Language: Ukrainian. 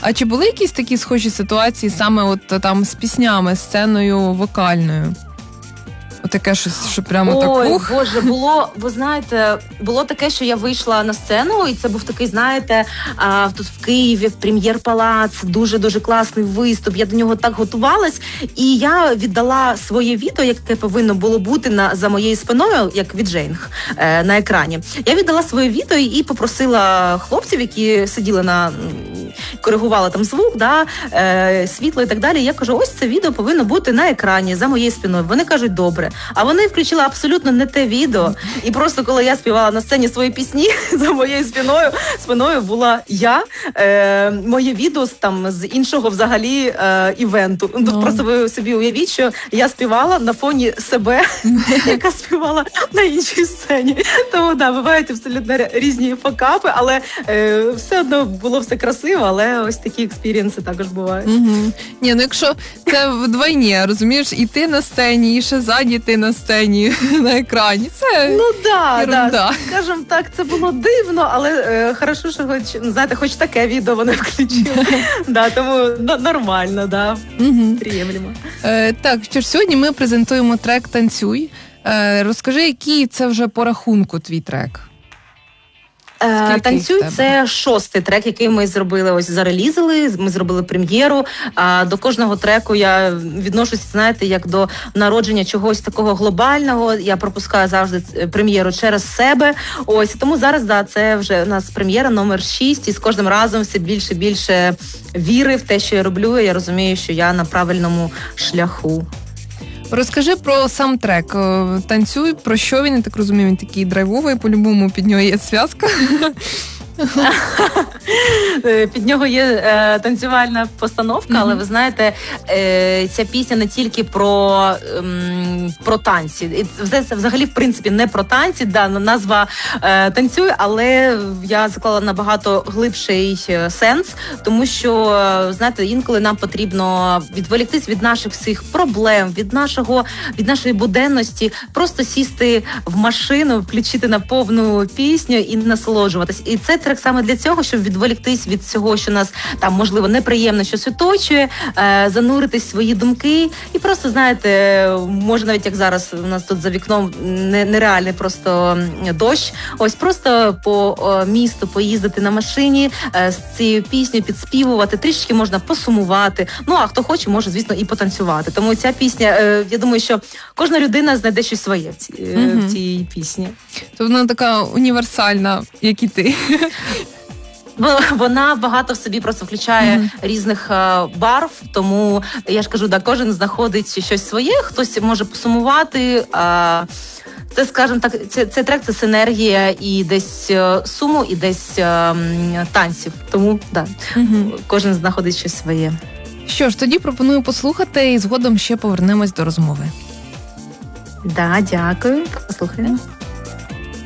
А чи були якісь такі схожі ситуації саме от там з піснями, сценою вокальною? Отаке щось, що прямо так ух. Ой, Боже, ви знаєте, було таке, що я вийшла на сцену, і це був такий, знаєте, тут в Києві, Прем'єр-палац, дуже-дуже класний виступ, я до нього так готувалась, і я віддала своє відео, яке повинно було бути за моєю спиною, як віджейнг на екрані. Я віддала своє відео і попросила хлопців, які сиділи коригували там звук, світло і так далі. Я кажу, ось це відео повинно бути на екрані за моєю спиною. Вони кажуть, добре. А вони включили абсолютно не те відео. І просто коли я співала на сцені свої пісні, за моєю спиною була я, моє відео з іншого взагалі івенту. Тут просто ви собі уявіть, що я співала на фоні себе, яка співала на іншій сцені. Тому, бувають абсолютно різні факапи, але все одно було все красиво, але ось такі експірієнси також бувають. Ні, якщо це вдвойні, розумієш, і ти на сцені, і ще ззаді ти на сцені, на екрані, це ерунда. Скажімо так, це було дивно, але хорошо, що хоч таке відео вони включили. Тому нормально, приємлемо. Так, що ж, сьогодні ми презентуємо трек «Танцюй». Розкажи, який це вже по рахунку твій трек? «Танцюй» – це 6-й трек, який ми зробили, зарелізили, ми зробили прем'єру. До кожного треку я відношусь, знаєте, як до народження чогось такого глобального. Я пропускаю завжди прем'єру через себе. Тому зараз, це вже у нас прем'єра номер 6, і з кожним разом все більше і більше віри в те, що я роблю, і я розумію, що я на правильному шляху. Розкажи про сам трек «Танцюй», про що він, я так розумію, він такий драйвовий, по-любому під нього є зв'язка. Під нього є танцювальна постановка, але ви знаєте, ця пісня не тільки про танці. Це взагалі, в принципі, не про танці, назва «Танцюй», але я заклала набагато глибший сенс, тому що, знаєте, інколи нам потрібно відволіктись від наших всіх проблем, від нашої буденності, просто сісти в машину, включити на повну пісню і насолоджуватись. І це трек саме для цього, щоб відволіктись від всього, що нас там, можливо, неприємно щось оточує, зануритись в свої думки і просто, знаєте, може навіть як зараз у нас тут за вікном нереальний просто дощ, ось просто по місту поїздити на машині, з цією піснею підспівувати, трішки можна посумувати, а хто хоче, може, звісно, і потанцювати. Тому ця пісня, я думаю, що кожна людина знайде щось своє в цій пісні. То вона така універсальна, як і ти. Вона багато в собі просто включає різних барв, тому я ж кажу, кожен знаходить щось своє, хтось може посумувати. Це, скажімо так, цей трек – це синергія і десь суму, і десь танців. Тому, кожен знаходить щось своє. Що ж, тоді пропоную послухати і згодом ще повернемось до розмови. Дякую. Послухаємо.